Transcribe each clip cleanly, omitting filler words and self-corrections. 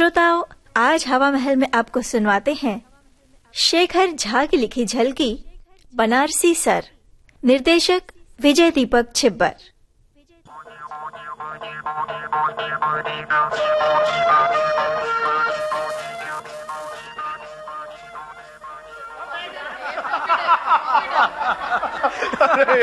श्रोताओं, आज हवा महल में आपको सुनवाते हैं शेखर झा की लिखी झलकी बनारसी सर। निर्देशक विजय दीपक छिब्बर। अरे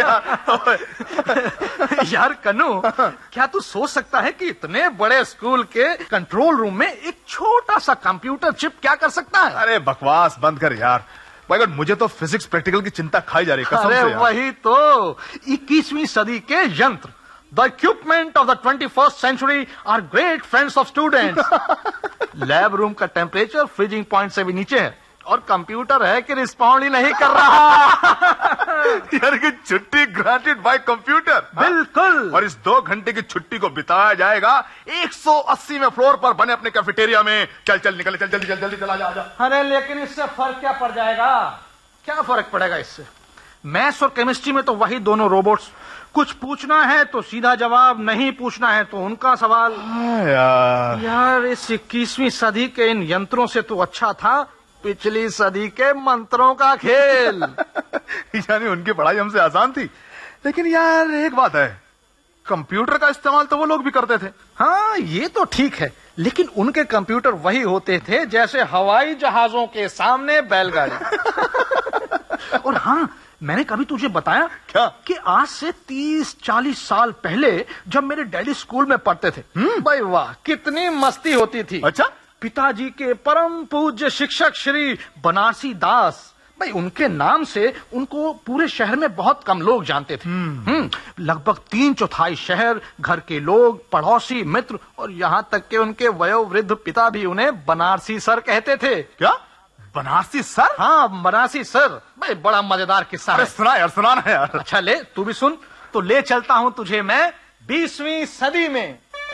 यार कन्नू, क्या तू सोच सकता है कि इतने बड़े स्कूल के कंट्रोल रूम में एक छोटा सा कंप्यूटर चिप क्या कर सकता है? अरे बकवास बंद कर यार। भाई मुझे तो फिजिक्स प्रैक्टिकल की चिंता खाई जा रही है कसम से यार। वही तो 21वीं सदी के यंत्र, the equipment of the 21st century are great friends of students. Lab room का टेम्परेचर फ्रीजिंग पॉइंट से भी नीचे है और कंप्यूटर है कि रिस्पॉन्ड ही नहीं कर रहा। यार की छुट्टी ग्रांटेड बाय कंप्यूटर। बिल्कुल। और इस 2 घंटे की छुट्टी को बिताया जाएगा 180वें फ्लोर पर बने अपने कैफेटेरिया में। चल निकल, चल जल्दी चला जा। अरे लेकिन इससे फर्क क्या पड़ जाएगा? क्या फर्क पड़ेगा इससे? मैथ्स और केमिस्ट्री में तो वही दोनों रोबोट्स। कुछ पूछना है तो सीधा जवाब, नहीं पूछना है तो उनका सवाल। यार इस 21वीं सदी के इन यंत्रों से तो अच्छा था पिछली सदी के मंत्रों का खेल। यानी उनकी पढ़ाई हमसे आसान थी। लेकिन यार एक बात है, कंप्यूटर का इस्तेमाल तो वो लोग भी करते थे। हाँ ये तो ठीक है, लेकिन उनके कंप्यूटर वही होते थे जैसे हवाई जहाजों के सामने बैलगाड़ी। और हाँ, मैंने कभी तुझे बताया क्या कि आज से 30-40 साल पहले जब मेरे डैडी स्कूल में पढ़ते थे, भाई वाह कितनी मस्ती होती थी। अच्छा? पिताजी के परम पूज्य शिक्षक श्री बनारसी दास, भाई उनके नाम से उनको पूरे शहर में बहुत कम लोग जानते थे। लगभग 3/4 शहर, घर के लोग, पड़ोसी, मित्र और यहाँ तक कि उनके वयोवृद्ध पिता भी उन्हें बनारसी सर कहते थे। क्या बनारसी सर? हाँ बनारसी सर। भाई बड़ा मजेदार किस्सा है। सुना ना यार। अच्छा ले तू भी सुन। तो ले चलता हूँ तुझे मैं 20वीं सदी में।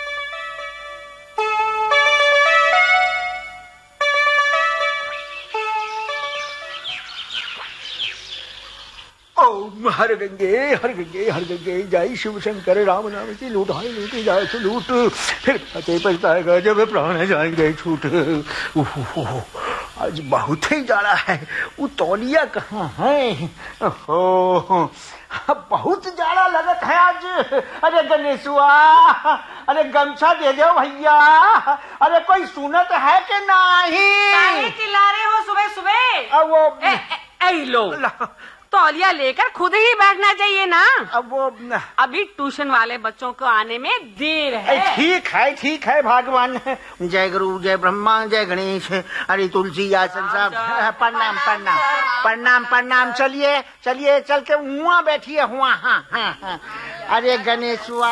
हर गंगे जाई शिव शंकर राम नाम की लूटी जाए तो लूट, फिर पछताएगा जब प्राण जाएंगे छूट। आज बहुत ही जाड़ा है, वो तौलिया कहाँ है? ओहो बहुत जाड़ा लगत है आज। अरे गणेशुआ, अरे गमछा दे दो भैया। अरे कोई सुनत है कि नहीं? चिल्ला रहे हो सुबह सुबह? अब वो लो तौलिया लेकर खुद ही बैठना चाहिए ना। अब वो अभी ट्यूशन वाले बच्चों को आने में देर है। ठीक है भगवान। जय गुरु, जय ब्रह्मा, जय गणेश। अरे तुलसी आसन साहब, प्रणाम। चलिए चल के वहाँ बैठिए हुआ। हाँ। अरे गणेशुआ,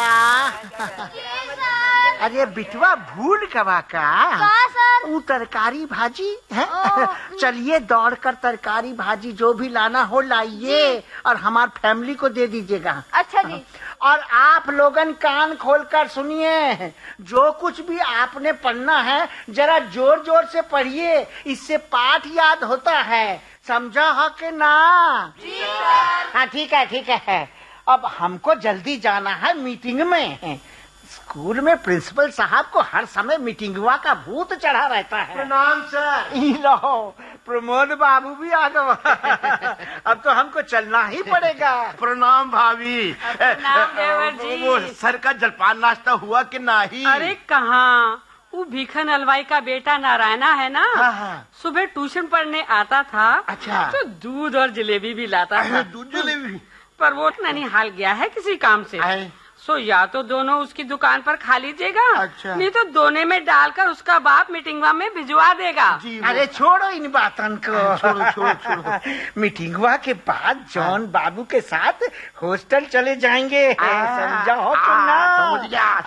अरे बिटवा भूल कवा का वो तरकारी भाजी है। चलिए दौड़कर तरकारी भाजी जो भी लाना हो लाइए और हमार फैमिली को दे दीजिएगा। अच्छा जी। और आप लोगन कान खोलकर सुनिए, जो कुछ भी आपने पढ़ना है जरा जोर जोर से पढ़िए, इससे पाठ याद होता है। समझा हो कि ना? हाँ ठीक है। अब हमको जल्दी जाना है मीटिंग में। स्कूल में प्रिंसिपल साहब को हर समय मीटिंगवा का भूत चढ़ा रहता है। प्रणाम सर। लो प्रमोद बाबू भी आ गए। अब तो हमको चलना ही पड़ेगा। प्रणाम भाभी। वो सर का जलपान नाश्ता हुआ कि नहीं? अरे कहाँ, वो भीखन अलवाई का बेटा नारायणा है ना। हाँ। सुबह ट्यूशन पढ़ने आता था। अच्छा। तो दूध और जलेबी भी लाता था। दूध जलेबी? पर वो ननिहाल गया है किसी काम से। सो या तो दोनों उसकी दुकान पर खा लीजिएगा। अच्छा। नहीं तो दोने में डालकर उसका बाप मीटिंगवा में भिजवा देगा। अरे छोड़ो इन बातों को। छोड़ो। मीटिंगवा के बाद जॉन बाबू के साथ हॉस्टल चले जाएंगे। समझा हो तो ना?